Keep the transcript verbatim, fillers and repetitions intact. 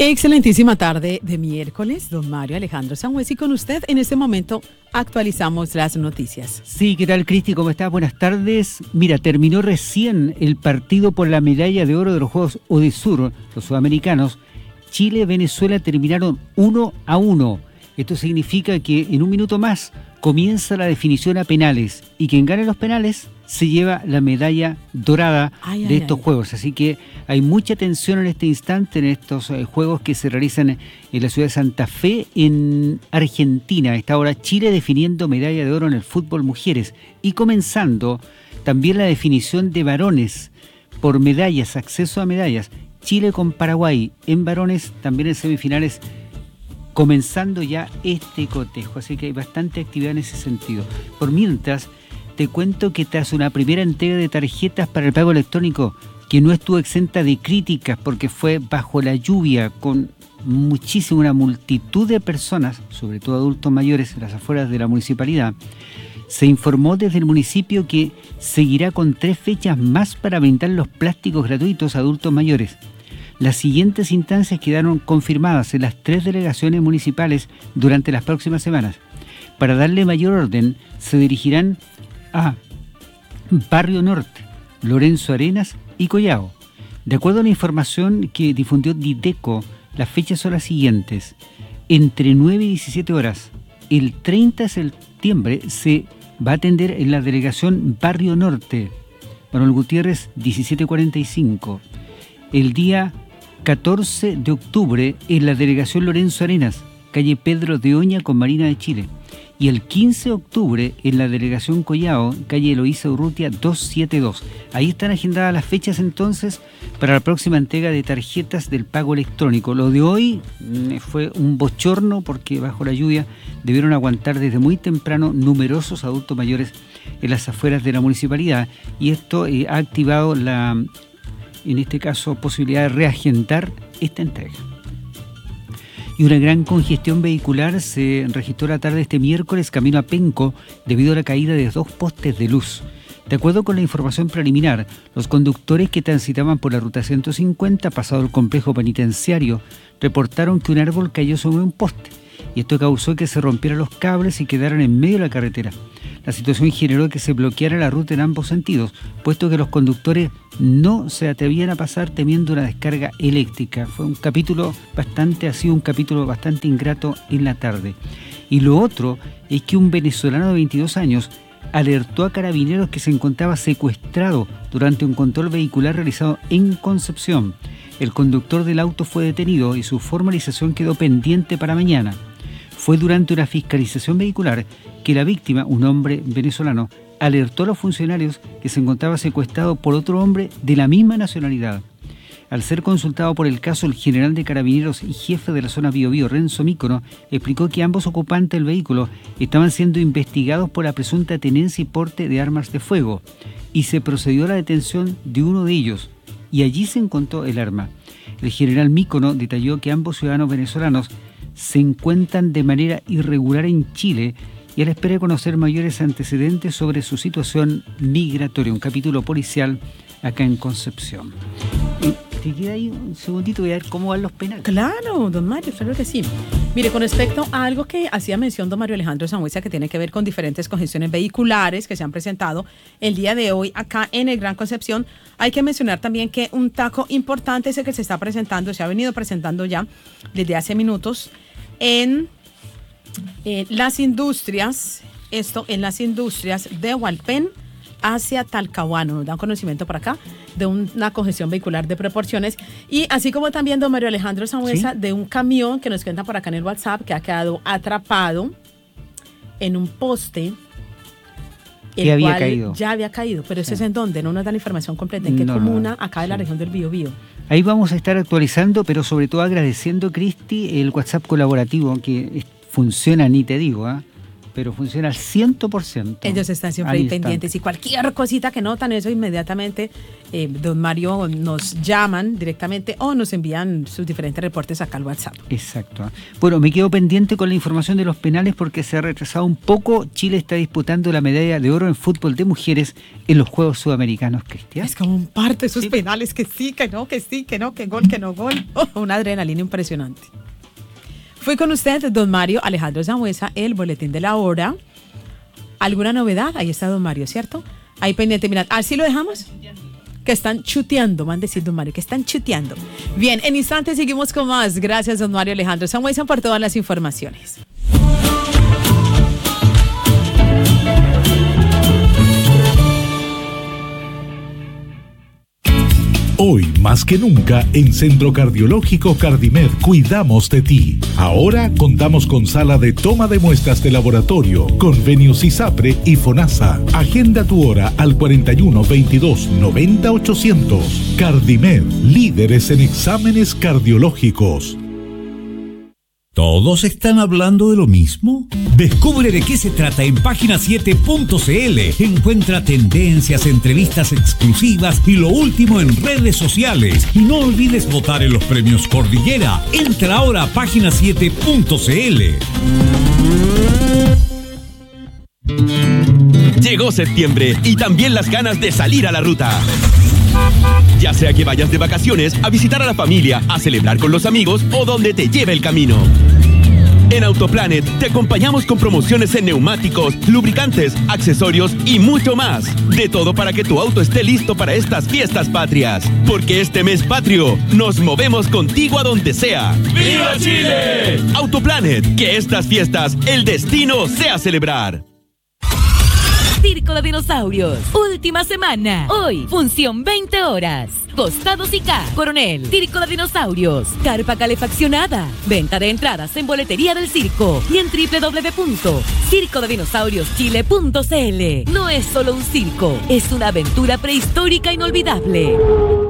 Excelentísima tarde de miércoles, don Mario Alejandro Sangüesa, y con usted en este momento actualizamos las noticias. Sí, ¿qué tal, Cristi? ¿Cómo estás? Buenas tardes. Mira, terminó recién el partido por la medalla de oro de los Juegos Odesur, los sudamericanos. Chile y Venezuela terminaron uno a uno. Esto significa que en un minuto más comienza la definición a penales y quien gane los penales se lleva la medalla dorada ay, de ay, estos ay. Juegos. Así que hay mucha tensión en este instante en estos eh, Juegos que se realizan en la ciudad de Santa Fe, en Argentina. A esta hora Chile definiendo medalla de oro en el fútbol mujeres y comenzando también la definición de varones por medallas, acceso a medallas. Chile con Paraguay en varones, también en semifinales, comenzando ya este cotejo. Así que hay bastante actividad en ese sentido. Por mientras, te cuento que tras una primera entrega de tarjetas para el pago electrónico que no estuvo exenta de críticas porque fue bajo la lluvia con muchísima, una multitud de personas, sobre todo adultos mayores en las afueras de la municipalidad, se informó desde el municipio que seguirá con tres fechas más para brindar los plásticos gratuitos a adultos mayores. Las siguientes instancias quedaron confirmadas en las tres delegaciones municipales durante las próximas semanas. Para darle mayor orden, se dirigirán a Barrio Norte, Lorenzo Arenas y Collao. De acuerdo a la información que difundió Dideco, las fechas son las siguientes. Entre nueve y diecisiete horas, el treinta de septiembre se va a atender en la delegación Barrio Norte, Manuel Gutiérrez diecisiete cuarenta y cinco. El día catorce de octubre en la delegación Lorenzo Arenas, calle Pedro de Oña con Marina de Chile. Y el quince de octubre en la delegación Collao, calle Eloísa Urrutia doscientos setenta y dos. Ahí están agendadas las fechas entonces para la próxima entrega de tarjetas del pago electrónico. Lo de hoy fue un bochorno porque bajo la lluvia debieron aguantar desde muy temprano numerosos adultos mayores en las afueras de la municipalidad y esto eh, ha activado la, en este caso, posibilidad de reagendar esta entrega. Y una gran congestión vehicular se registró la tarde de este miércoles camino a Penco debido a la caída de dos postes de luz. De acuerdo con la información preliminar, los conductores que transitaban por la ruta ciento cincuenta pasado el complejo penitenciario reportaron que un árbol cayó sobre un poste y esto causó que se rompieran los cables y quedaran en medio de la carretera. La situación generó que se bloqueara la ruta en ambos sentidos, puesto que los conductores no se atrevían a pasar temiendo una descarga eléctrica. Fue un capítulo bastante, ha sido un capítulo bastante ingrato en la tarde. Y lo otro es que un venezolano de veintidós años alertó a carabineros que se encontraba secuestrado durante un control vehicular realizado en Concepción. El conductor del auto fue detenido y su formalización quedó pendiente para mañana. Fue durante una fiscalización vehicular que la víctima, un hombre venezolano, alertó a los funcionarios que se encontraba secuestrado por otro hombre de la misma nacionalidad. Al ser consultado por el caso, el general de Carabineros y jefe de la zona Biobío, Renzo Mícono, explicó que ambos ocupantes del vehículo estaban siendo investigados por la presunta tenencia y porte de armas de fuego y se procedió a la detención de uno de ellos y allí se encontró el arma. El general Mícono detalló que ambos ciudadanos venezolanos se encuentran de manera irregular en Chile y a la espera de conocer mayores antecedentes sobre su situación migratoria. Un capítulo policial acá en Concepción. ¿Te queda ahí un segundito? Voy a ver cómo van los penales. Claro, don Mario, claro que sí. Mire, con respecto a algo que hacía mención don Mario Alejandro Sangüesa, que tiene que ver con diferentes congestiones vehiculares que se han presentado el día de hoy acá en el Gran Concepción, hay que mencionar también que un taco importante es el que se está presentando, se ha venido presentando ya desde hace minutos en eh, las industrias, esto en las industrias de Hualpén hacia Talcahuano. Nos dan conocimiento por acá de una congestión vehicular de proporciones y así como también don Mario Alejandro Sangüesa, ¿sí?, de un camión que nos cuenta por acá en el WhatsApp que ha quedado atrapado en un poste el que había cual caído. Ya había caído, pero eso sí. Es en dónde, no nos dan información completa, en qué no, comuna, no, acá de la sí. región del Biobío. Ahí vamos a estar actualizando, pero sobre todo agradeciendo, Cristi, el WhatsApp colaborativo que funciona, ni te digo, ¿eh? pero funciona al cien por ciento. Ellos están siempre ahí pendientes y cualquier cosita que notan eso inmediatamente, eh, don Mario, nos llaman directamente o nos envían sus diferentes reportes acá al WhatsApp. Exacto. Bueno, me quedo pendiente con la información de los penales porque se ha retrasado un poco. Chile está disputando la medalla de oro en fútbol de mujeres en los Juegos Sudamericanos, Cristian. Es como un parte de esos sí. penales que sí, que no, que sí, que no, que gol, que no gol. Oh, una adrenalina impresionante. Fui con usted, don Mario Alejandro Sangüesa, el boletín de la hora. ¿Alguna novedad? Ahí está don Mario, ¿cierto? Ahí pendiente, mirad. ¿Así lo dejamos? Que están chuteando, van a decir don Mario, que están chuteando. Bien, en instantes seguimos con más. Gracias, don Mario Alejandro Sangüesa, por todas las informaciones. Hoy, más que nunca, en Centro Cardiológico Cardimed cuidamos de ti. Ahora contamos con sala de toma de muestras de laboratorio, convenios ISAPRE y FONASA. Agenda tu hora al cuarenta y uno, veintidós, noventa, ochocientos. Cardimed, líderes en exámenes cardiológicos. ¿Todos están hablando de lo mismo? Descubre de qué se trata en página siete punto c l. Encuentra tendencias, entrevistas exclusivas y lo último en redes sociales. Y no olvides votar en los premios Cordillera. Entra ahora a página siete punto c l. Llegó septiembre y también las ganas de salir a la ruta. Ya sea que vayas de vacaciones, a visitar a la familia, a celebrar con los amigos o donde te lleve el camino. En Autoplanet te acompañamos con promociones en neumáticos, lubricantes, accesorios y mucho más. De todo para que tu auto esté listo para estas fiestas patrias. Porque este mes patrio, nos movemos contigo a donde sea. ¡Viva Chile! Autoplanet, que estas fiestas, el destino sea celebrar. Circo de Dinosaurios, última semana. Hoy, función veinte horas. Costados y K, Coronel, Circo de Dinosaurios, carpa calefaccionada. Venta de entradas en boletería del circo y en doble u doble u doble u punto circo de dinosaurios chile punto c l. No es solo un circo, es una aventura prehistórica inolvidable.